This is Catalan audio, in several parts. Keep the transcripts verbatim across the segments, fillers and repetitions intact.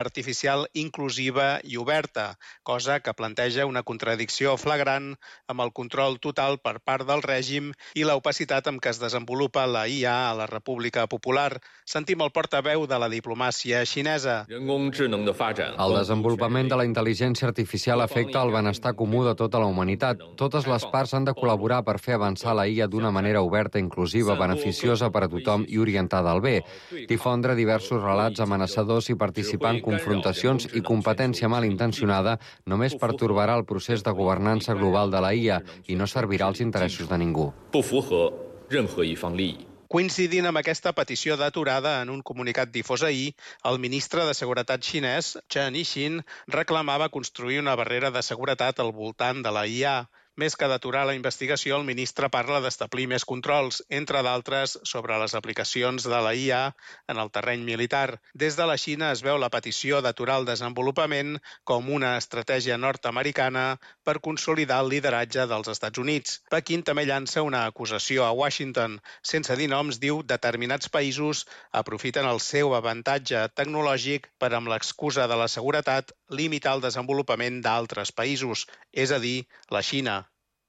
artificial inclusiva i oberta, cosa que planteja una contradicció flagrant amb el control total per part del règim i l'opacitat amb què es desenvolupa la I A a la República Popular. Sentim el portaveu de la diplomàcia xinesa. El desenvolupament de la intel·ligència artificial afecta el benestar comú de tota la humanitat. Totes les parts han de col·laborar per fer avançar la I A d'una manera oberta, inclusiva, beneficiosa per a tothom i orientada al bé. Difondre diversos relats amenaçadors i participar en confrontacions i competència malintencionada només pertorbarà el procés de governança global de la I A i no servirà als interessos de ningú. Coincidint amb aquesta petició d'aturada en un comunicat difós ahir, el ministre de Seguretat xinès, Chen Yixin, reclamava construir una barrera de seguretat al voltant de la I A. Més que d'aturar la investigació, el ministre parla d'establir més controls, entre d'altres sobre les aplicacions de la I A en el terreny militar. Des de la Xina es veu la petició d'aturar el desenvolupament com una estratègia nord-americana per consolidar el lideratge dels Estats Units. Pequín també llança una acusació a Washington. Sense dir noms, diu determinats països aprofiten el seu avantatge tecnològic per, amb l'excusa de la seguretat, limitar el desenvolupament d'altres països, és a dir, la Xina.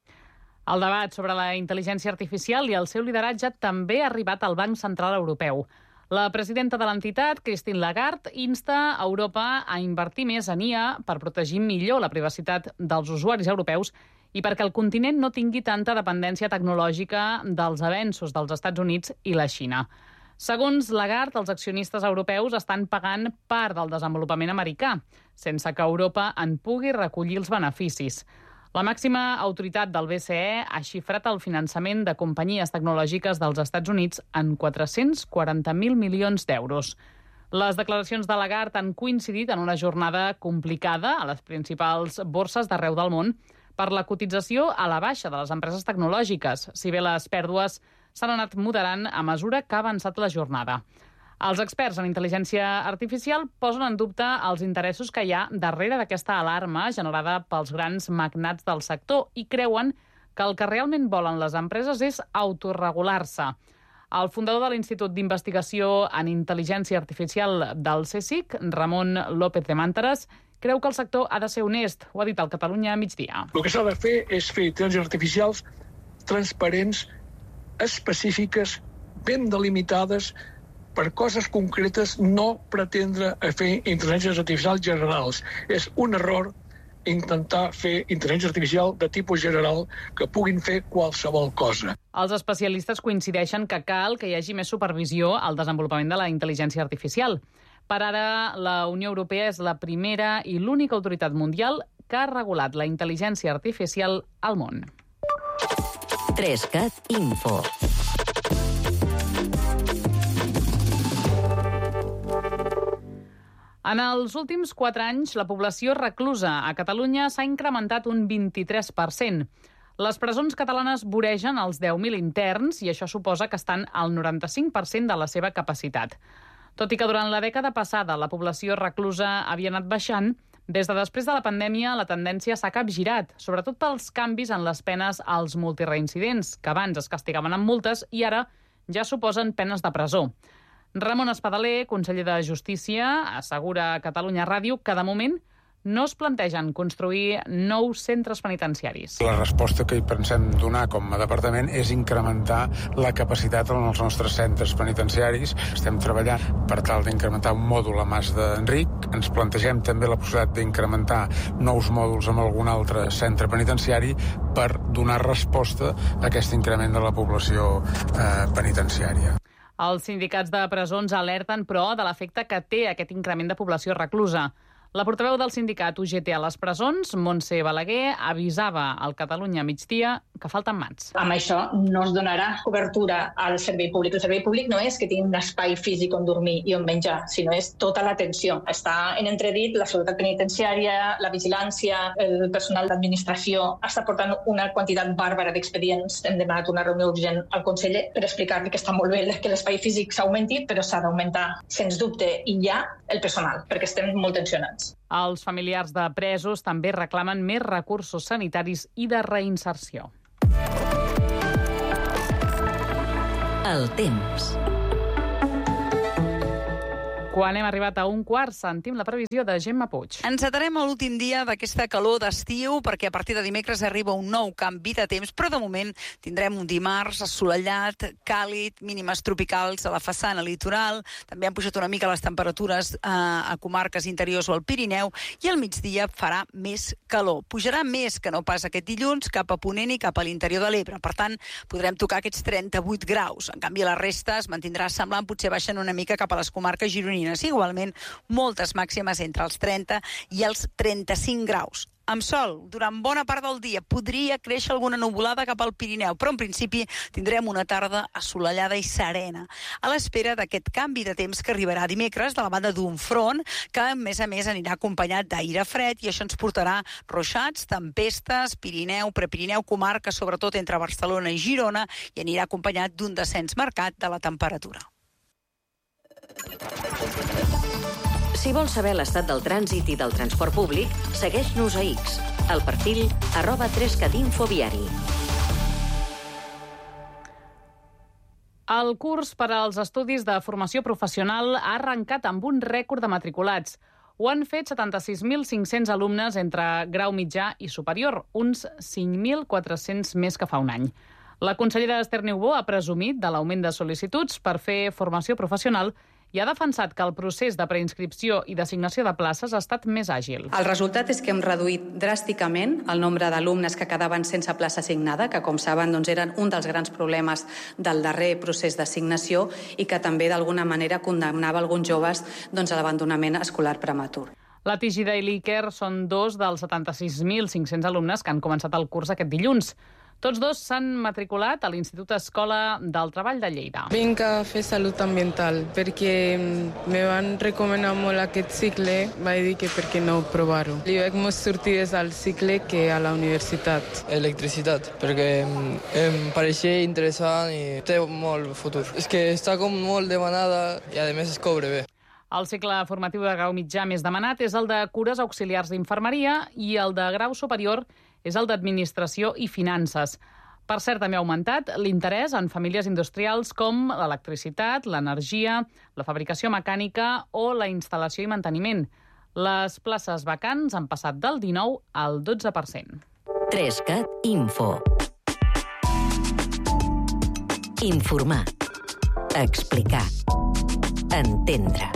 El debat sobre la intel·ligència artificial i el seu lideratge també ha arribat al Banc Central Europeu. La presidenta de l'entitat, Christine Lagarde, insta a Europa a invertir més en I A per protegir millor la privacitat dels usuaris europeus i perquè el continent no tingui tanta dependència tecnològica dels avenços dels Estats Units i la Xina. Segons Lagarde, els accionistes europeus estan pagant part del desenvolupament americà, sense que Europa en pugui recollir els beneficis. La màxima autoritat del B C E ha xifrat el finançament de companyies tecnològiques dels Estats Units en quatre-cents quaranta mil milions d'euros. Les declaracions de Lagarde han coincidit en una jornada complicada a les principals borses d'arreu del món per la cotització a la baixa de les empreses tecnològiques, si bé les pèrdues s'han anat moderant a mesura que ha avançat la jornada. Els experts en intel·ligència artificial posen en dubte els interessos que hi ha darrere d'aquesta alarma generada pels grans magnats del sector i creuen que el que realment volen les empreses és autorregular-se. El fundador de l'Institut d'Investigació en Intel·ligència Artificial del CSIC, Ramon López de Màntares, creu que el sector ha de ser honest. Ho ha dit al Catalunya a migdia. El que s'ha de fer és fer intel·ligències artificials transparents, específiques, ben delimitades, per coses concretes, no pretendre a fer intel·ligències artificials generals. És un error intentar fer intel·ligència artificial de tipus general que puguin fer qualsevol cosa. Els especialistes coincideixen que cal que hi hagi més supervisió al desenvolupament de la intel·ligència artificial. Per ara, la Unió Europea és la primera i l'única autoritat mundial que ha regulat la intel·ligència artificial al món. Trescat Info. En els últims quatre anys, la població reclusa a Catalunya s'ha incrementat un vint-i-tres per cent. Les presons catalanes voregen els deu mil interns i això suposa que estan al noranta-cinc per cent de la seva capacitat. Tot i que durant la dècada passada la població reclusa havia anat baixant, des de després de la pandèmia la tendència s'ha capgirat, sobretot pels canvis en les penes als multireincidents, que abans es castigaven amb multes i ara ja suposen penes de presó. Ramon Espadaler, conseller de Justícia, assegura a Catalunya Ràdio que de moment no es plantegen construir nous centres penitenciaris. La resposta que hi pensem donar com a departament és incrementar la capacitat en els nostres centres penitenciaris. Estem treballant per tal d'incrementar un mòdul a Mas d'Enric. Ens plantegem també la possibilitat d'incrementar nous mòduls en algun altre centre penitenciari per donar resposta a aquest increment de la població eh, penitenciària. Els sindicats de presons alerten, però, de l'efecte que té aquest increment de població reclusa. La portaveu del sindicat U G T a les presons, Montse Balaguer, avisava al Catalunya migdia que falten mans. Amb això no es donarà cobertura al servei públic. El servei públic no és que tingui un espai físic on dormir i on menjar, sinó és tota l'atenció. Està en entredit la seguretat penitenciària, la vigilància, el personal d'administració. Està portant una quantitat bàrbara d'expedients. Hem demanat una reunió urgent al conseller per explicar-li que està molt bé que l'espai físic s'augmenti, però s'ha d'augmentar, sens dubte, i ja el personal, perquè estem molt tensionats. Els familiars de presos també reclamen més recursos sanitaris i de reinserció. El temps. Quan hem arribat a un quart, sentim la previsió de Gemma Puig. Ens atarem a l'últim dia d'aquesta calor d'estiu, perquè a partir de dimecres arriba un nou canvi de temps, però de moment tindrem un dimarts assolellat, càlid, mínimes tropicals a la façana litoral, també han pujat una mica les temperatures eh, a comarques interiors o al Pirineu, i al migdia farà més calor. Pujarà més que no pas aquest dilluns cap a Ponent i cap a l'interior de l'Ebre. Per tant, podrem tocar aquests trenta-vuit graus. En canvi, la resta es mantindrà semblant, potser baixen una mica cap a les comarques gironines. Igualment, moltes màximes entre els trenta i els trenta-cinc graus. Amb sol, durant bona part del dia, podria créixer alguna nuvolada cap al Pirineu, però en principi tindrem una tarda assolellada i serena, a l'espera d'aquest canvi de temps que arribarà dimecres de la banda d'un front que, a més a més, anirà acompanyat d'aire fred i això ens portarà ruixats, tempestes, Pirineu, Prepirineu, comarca, sobretot entre Barcelona i Girona, i anirà acompanyat d'un descens marcat de la temperatura. Si vols saber l'estat del trànsit i del transport públic, segueix-nos a X, al perfil arroba trescat infoviari. El curs per als estudis de formació professional ha arrencat amb un rècord de matriculats. Ho han fet setanta-sis mil cinc-cents alumnes entre grau mitjà i superior, uns cinc mil quatre-cents més que fa un any. La consellera Esther Niubó ha presumit de l'augment de sol·licituds per fer formació professional i ha defensat que el procés de preinscripció i d'assignació de places ha estat més àgil. El resultat és que hem reduït dràsticament el nombre d'alumnes que quedaven sense plaça assignada, que, com saben, doncs, eren un dels grans problemes del darrer procés d'assignació i que també, d'alguna manera, condemnava alguns joves doncs, a l'abandonament escolar prematur. La Tigida i l'Iker són dos dels setanta-sis mil cinc-cents alumnes que han començat el curs aquest dilluns. Tots dos s'han matriculat a l'Institut Escola del Treball de Lleida. Vinc a fer salut ambiental perquè me van recomanar molt aquest cicle, vaig dir que per què no provar-ho. Li veig més sortides al cicle que a la universitat. Electricitat, perquè em pareixia interessant i té molt futur. És que està com molt demanada i a més es cobra bé. El cicle formatiu de grau mitjà més demanat és el de cures auxiliars d'infermeria i el de grau superior és el d'administració i finances. Per cert, també ha augmentat l'interès en famílies industrials com l'electricitat, l'energia, la fabricació mecànica o la instal·lació i manteniment. Les places vacants han passat del dinou al dotze per cent. trescat Info. Informar. Explicar. Entendre.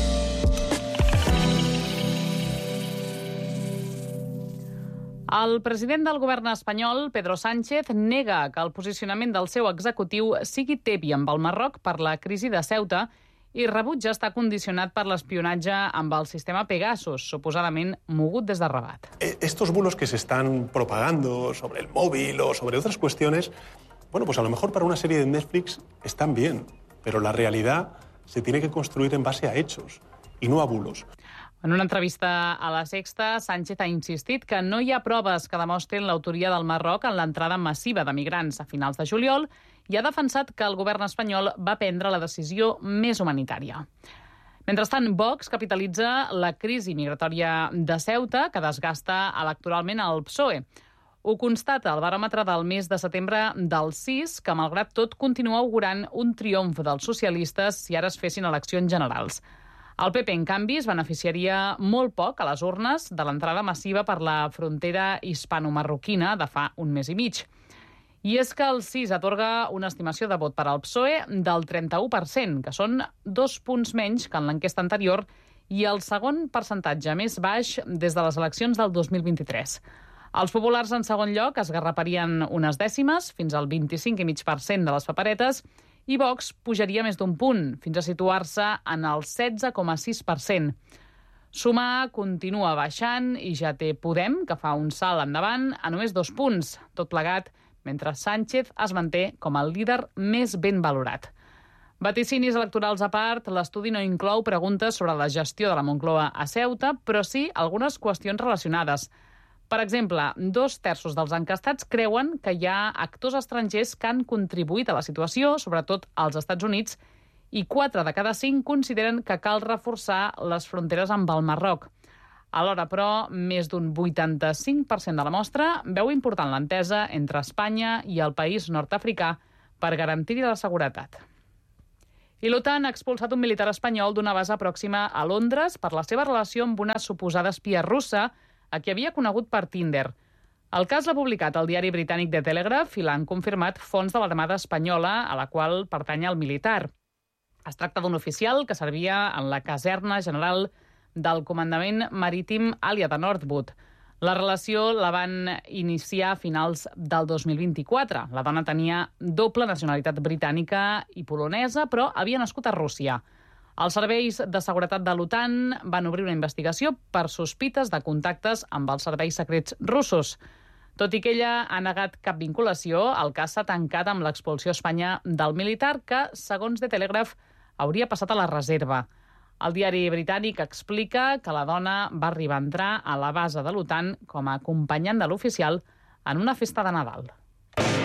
El president del govern espanyol, Pedro Sánchez, nega que el posicionament del seu executiu sigui tebi amb el Marroc per la crisi de Ceuta i rebutja estar condicionat per l'espionatge amb el sistema Pegasus, suposadament mogut des de Rabat. Estos bulos que se están propagando sobre el móvil o sobre otras cuestiones, bueno, pues a lo mejor para una serie de Netflix están bien, pero la realidad se tiene que construir en base a hechos y no a bulos. En una entrevista a La Sexta, Sánchez ha insistit que no hi ha proves que demostrin l'autoria del Marroc en l'entrada massiva de migrants a finals de juliol i ha defensat que el govern espanyol va prendre la decisió més humanitària. Mentrestant, Vox capitalitza la crisi migratòria de Ceuta, que desgasta electoralment el P S O E. Ho constata el baròmetre del mes de setembre del sis, que malgrat tot continua augurant un triomf dels socialistes si ara es fessin eleccions generals. El P P, en canvi, es beneficiaria molt poc a les urnes de l'entrada massiva per la frontera hispano-marroquina de fa un mes i mig. I és que el sis atorga una estimació de vot per al P S O E del trenta-u per cent, que són dos punts menys que en l'enquesta anterior i el segon percentatge més baix des de les eleccions del dos mil vint-i-tres. Els populars, en segon lloc, es garraparien unes dècimes, fins al vint-i-cinc coma cinc per cent de les paperetes, i Vox pujaria més d'un punt, fins a situar-se en el setze coma sis per cent. Sumar continua baixant i ja té Podem, que fa un salt endavant, a només dos punts, tot plegat, mentre Sánchez es manté com el líder més ben valorat. Vaticinis electorals a part, l'estudi no inclou preguntes sobre la gestió de la Moncloa a Ceuta, però sí algunes qüestions relacionades. Per exemple, dos terços dels encastats creuen que hi ha actors estrangers que han contribuït a la situació, sobretot als Estats Units, i quatre de cada cinc consideren que cal reforçar les fronteres amb el Marroc. Alhora, però, més d'un vuitanta-cinc per cent de la mostra veu important l'entesa entre Espanya i el país nord-africà per garantir-hi la seguretat. I l'OTAN ha expulsat un militar espanyol d'una base pròxima a Londres per la seva relació amb una suposada espia russa a qui havia conegut per Tinder. El cas l'ha publicat el diari britànic The Telegraph i l'han confirmat fonts de l'Armada espanyola a la qual pertany el militar. Es tracta d'un oficial que servia en la caserna general del Comandament Marítim Àlia de Northwood. La relació la van iniciar a finals del dos mil vint-i-quatre. La dona tenia doble nacionalitat britànica i polonesa, però havia nascut a Rússia. Els serveis de seguretat de l'OTAN van obrir una investigació per sospites de contactes amb els serveis secrets russos. Tot i que ella ha negat cap vinculació, el cas s'ha tancat amb l'expulsió a Espanya del militar que, segons The Telegraph, hauria passat a la reserva. El diari britànic explica que la dona va arribar a entrar a la base de l'OTAN com a acompanyant de l'oficial en una festa de Nadal.